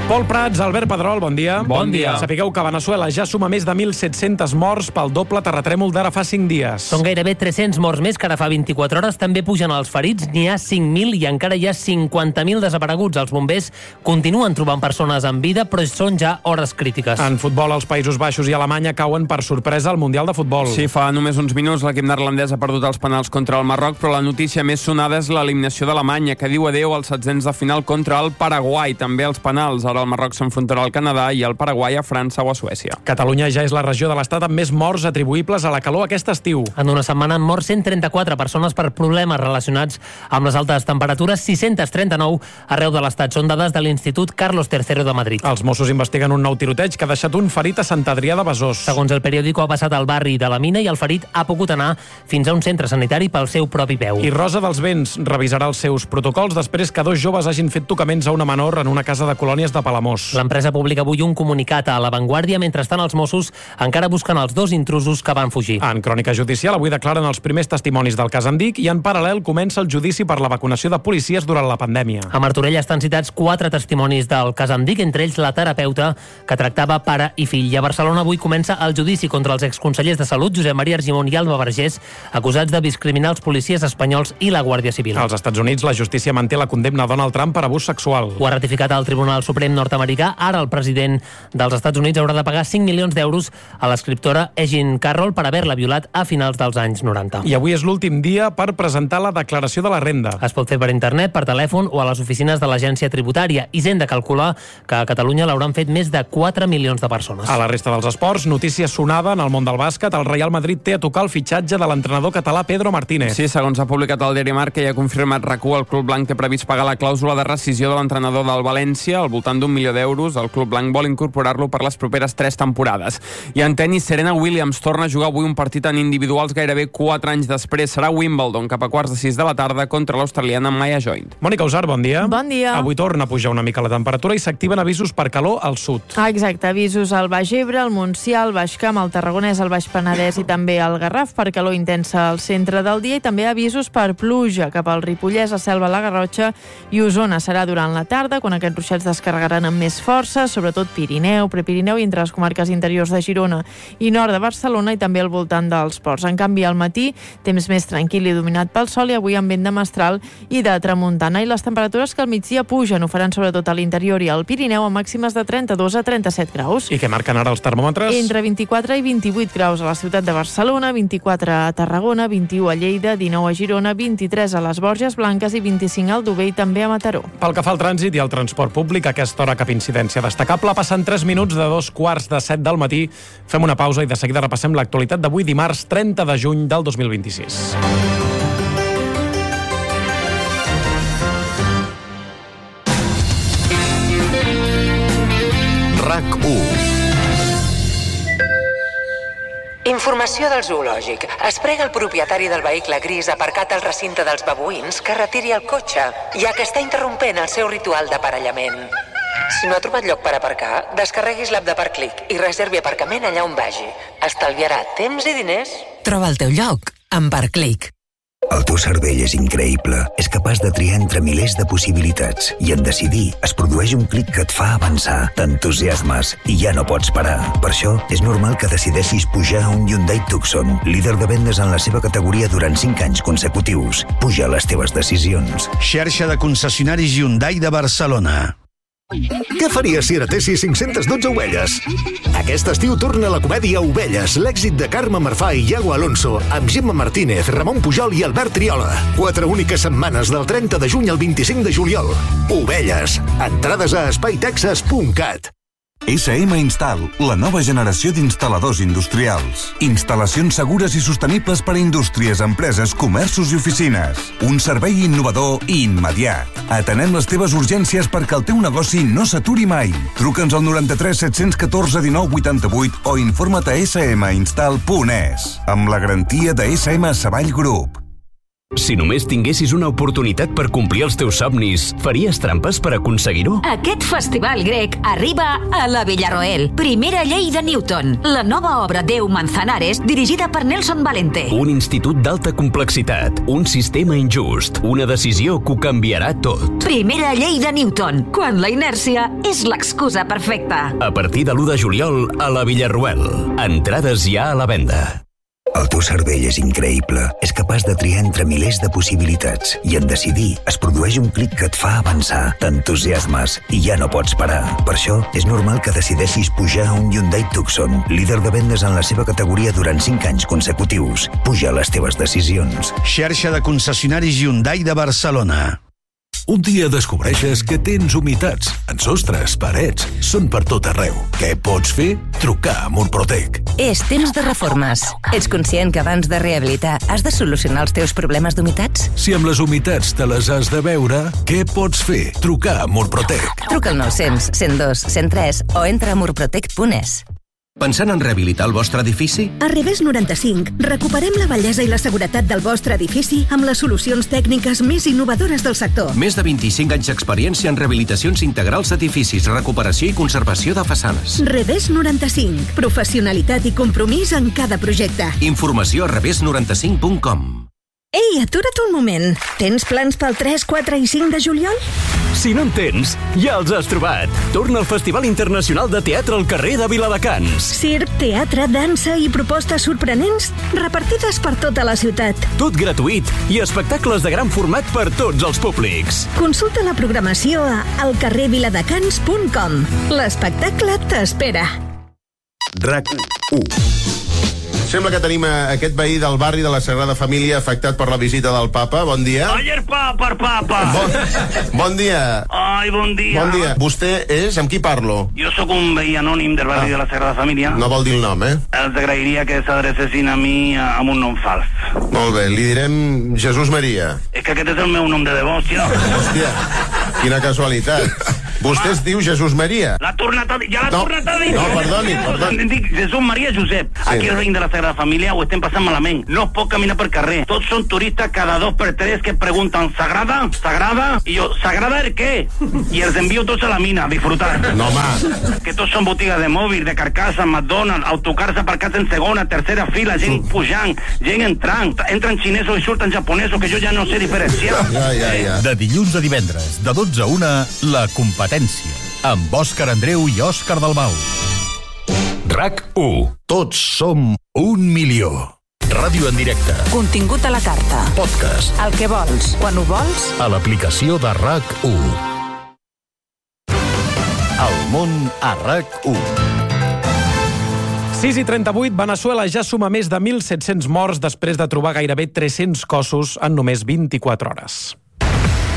Pol Prats, Albert Pedrol, bon dia. Bon dia. Sapigueu que Veneçuela ja suma més de 1.700 morts pel doble terratrèmol d'ara fa 5 dies. Són gairebé 300 morts més que ara fa 24 hores. També pugen els ferits, n'hi ha 5.000 i encara hi ha 50.000 desapareguts. Els bombers continuen trobant persones en vida, però són ja hores crítiques. En futbol, els Països Baixos i Alemanya cauen per sorpresa al Mundial de Futbol. Sí, fa només uns minuts l'equip neerlandès ha perdut els penals contra el Marroc, però la notícia més sonada és l'eliminació d'Alemanya, que diu adeu als setzents de final contra el Paraguai. També els penals. Ara el Marroc s'enfrontarà al Canadà i el Paraguai a França o a Suècia. Catalunya ja és la regió de l'Estat amb més morts atribuïbles a la calor aquest estiu. En una setmana han mort 134 persones per problemes relacionats amb les altes temperatures, 639 arreu de l'Estat. Són dades de l'Institut Carlos III de Madrid. Els Mossos investiguen un nou tiroteig que ha deixat un ferit a Sant Adrià de Besòs. Segons el periòdico, ha passat al barri de la Mina i el ferit ha pogut anar fins a un centre sanitari pel seu propi peu. I Rosa dels Vents revisarà els seus protocols després que 2 joves hagin fet tocaments a una menor en una casa de colònies de Palamós. L'empresa publica avui un comunicat a La Vanguardia. Mentrestant, els Mossos encara busquen els 2 intrusos que van fugir. En crònica judicial, avui declaren els primers testimonis del cas Andic i en paral·lel comença el judici per la vacunació de policies durant la pandèmia. A Martorell estan citats 4 testimonis del cas Andic, entre ells la terapeuta que tractava pare i fill. I a Barcelona avui comença el judici contra els exconsellers de Salut, Josep Maria Argimon i Alba Vergés, acusats de discriminar els policies espanyols i la Guàrdia Civil. Als Estats Units, la justícia manté la condemna a Donald Trump per abús sexual. Ho ha ratificat el Tribunal Suprem nord-americà. Ara el president dels Estats Units haurà de pagar 5 milions d'euros a l'escriptora Ejean Carroll per haver-la violat a finals dels anys 90. I avui és l'últim dia per presentar la declaració de la renda. Es pot fer per internet, per telèfon o a les oficines de l'Agència Tributària. Hisenda calcula que a Catalunya l'hauran fet més de 4 milions de persones. A la resta dels esports, notícia sonada en el món del bàsquet. El Real Madrid té a tocar el fitxatge de l'entrenador català Pedro Martínez. Sí, segons ha publicat el diari Marca i ha confirmat RAC1, el Club Blanc té previst pagar la clàusula de rescisió de l'entrenador del València, al voltant d'1 milió d'euros. El Club Blanc vol incorporar-lo per les properes 3 temporades. I en tenis, Serena Williams torna a jugar avui un partit en individuals gairebé 4 anys després. Serà Wimbledon, cap a 5:15 de la tarda, contra l'australiana Maya Joint. Mònica Usar, bon dia. Bon dia. Avui torna a pujar una mica la temperatura i s'activen avisos per calor al sud. Exacte, avisos al Baix Ebre, al Montsià, al Baix Camp, al Tarragonès, al Baix Penedès i també al Garraf per calor intensa al centre del dia i també avisos per pluja cap al Ripollès, la Selva, la Garrotxa i Osona. Serà durant la tarda, quan aquests ruixats descarregaran amb més força, sobretot Pirineu, Prepirineu i entre les comarques interiors de Girona i nord de Barcelona i també al voltant dels ports. En canvi, al matí, temps més tranquil i dominat pel sol i avui amb vent de mestral i de tramuntana. I les temperatures que al migdia pugen ho faran sobretot a l'interior i al Pirineu amb màximes de 32 a 37 graus. I què marquen ara els termòmetres? Entre 24 i 28 graus a la ciutat de Barcelona, 24 a Tarragona, 21 a Lleida, 19 a Girona, 23 a les Borges Blanques i 25 al Aldover i també a Mataró. Pel que fa al trànsit i al transport públic, a aquesta hora cap incidència destacable. Passen 3 minuts de 2:15 del matí. Fem una pausa i de seguida repassem l'actualitat d'avui, dimarts 30 de juny del 2026. RAC1. Informació del zoològic. Es prega el propietari del vehicle gris aparcat al recinte dels babuïns que retiri el cotxe, ja que està interrompent el seu ritual d'aparellament. Si no ha trobat lloc per aparcar, descarreguis l'app de Parclic i reservi aparcament allà on vagi. Estalviarà temps i diners. Troba el teu lloc amb Parclic. El teu cervell és increïble. És capaç de triar entre milers de possibilitats. I en decidir es produeix un clic que et fa avançar. T'entusiasmes i ja no pots parar. Per això, és normal que decideixis pujar a un Hyundai Tucson, líder de vendes en la seva categoria durant 5 anys consecutius. Puja les teves decisions. Xarxa de concessionaris Hyundai de Barcelona. Què faries si heretessis 512 ovelles? Aquest estiu torna la comèdia Ovelles, l'èxit de Carme Marfà i Iago Alonso, amb Gemma Martínez, Ramon Pujol i Albert Triola. 4 úniques setmanes del 30 de juny al 25 de juliol. Ovelles. Entrades a espaitexas.cat. SM Install, la nova generació d'instal·ladors industrials. Instal·lacions segures i sostenibles per a indústries, empreses, comerços i oficines. Un servei innovador i immediat. Atenem les teves urgències perquè el teu negoci no s'aturi mai. Truca'ns al 93 714 19 88 o informa't a sminstall.es, amb la garantia de SM Savall Group. Si només tinguessis una oportunitat per complir els teus somnis, faries trampes per aconseguir-ho? Aquest festival grec arriba a la Villarroel. Primera llei de Newton. La nova obra Déu Manzanares, dirigida per Nelson Valente. Un institut d'alta complexitat, un sistema injust, una decisió que ho canviarà tot. Primera llei de Newton, quan la inèrcia és l'excusa perfecta. A partir de l'1 de juliol, a la Villarroel. Entrades ja a la venda. El teu cervell és increïble. És capaç de triar entre milers de possibilitats. I en decidir es produeix un clic que et fa avançar. T'entusiasmes i ja no pots parar. Per això, és normal que decideixis pujar a un Hyundai Tucson, líder de vendes en la seva categoria durant 5 anys consecutius. Puja les teves decisions. Xarxa de concessionaris Hyundai de Barcelona. Un dia descobreixes que tens humitats en sostres, parets, són per tot arreu. Què pots fer? Trucar a Murprotec. És temps de reformes. Ets conscient que abans de rehabilitar has de solucionar els teus problemes d'humitats? Si amb les humitats te les has de veure, què pots fer? Trucar a Murprotec. Truca al 900 102 103 o entra a murprotec.es. Pensant en rehabilitar el vostre edifici? A Revés 95 recuperem la bellesa i la seguretat del vostre edifici amb les solucions tècniques més innovadores del sector. Més de 25 anys d'experiència en rehabilitacions integrals d'edificis, recuperació i conservació de façanes. Revés 95. Professionalitat i compromís en cada projecte. Informació a revés95.com. Ei, atura't un moment. Tens plans pel 3, 4 i 5 de juliol? Si no en tens, ja els has trobat. Torna al Festival Internacional de Teatre al carrer de Viladecans. Circ, teatre, dansa i propostes sorprenents repartides per tota la ciutat. Tot gratuït i espectacles de gran format per tots els públics. Consulta la programació a alcarrerviladecans.com. L'espectacle t'espera. RAC 1. Sembla que tenim aquest veí del barri de la Sagrada Família afectat per la visita del papa. Bon dia. Ayer papa. Bon dia. Ai, bon dia. Bon dia. Vostè és? Amb qui parlo? Jo sóc un veí anònim del barri de la Sagrada Família. No vol dir el nom, Els agrairia que s'adrecessin a mi amb un nom fals. Molt bé, li direm Jesús Maria. És que aquest és el meu nom de devoció. Hòstia, quina casualitat. Vostè es diu Jesús Maria. Ja l'ha tornat a dir. No, perdoni. Dic Jesús Maria Josep. Sí. Aquí el veí de la Sagrada Família ho estem passant malament. No es pot caminar per carrer. Tots són turistes cada 2 per 3 que pregunten ¿Sagrada? ¿Sagrada? I jo, ¿Sagrada el què? I els envio tots a la mina a disfrutar. No, home. Que tots són botigues de mòbil, de carcassa, McDonald's, autocars aparcats en segona, tercera fila, gent pujant, gent entrant. Entren xinesos i surten japonesos, que jo ja no sé diferenciar. Ja. De dilluns a divendres, de 12 a 1, La Competència, amb Òscar Andreu i Òscar Dalmau. RAC 1. Tots som 1 milió. Ràdio en directe. Contingut a la carta. Podcast. El que vols, quan ho vols. A l'aplicació de RAC 1. El món a RAC 1. 6:38, Veneçuela ja suma més de 1.700 morts després de trobar gairebé 300 cossos en només 24 hores.